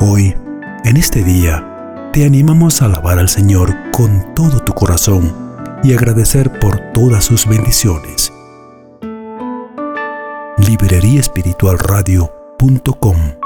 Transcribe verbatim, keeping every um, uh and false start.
Hoy, en este día, te animamos a alabar al Señor con todo tu corazón y agradecer por todas sus bendiciones. librería espiritual radio punto com